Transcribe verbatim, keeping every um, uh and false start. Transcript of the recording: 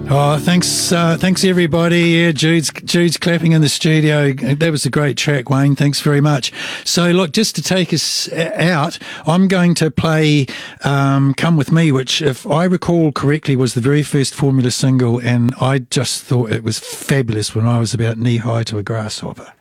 Oh, thanks, uh, thanks everybody. Yeah, Jude's, Jude's clapping in the studio. That was a great track, Wayne. Thanks very much. So, look, just to take us out, I'm going to play um, "Come With Me," which, if I recall correctly, was the very first Formula single, and I just thought it was fabulous when I was about knee high to a grasshopper.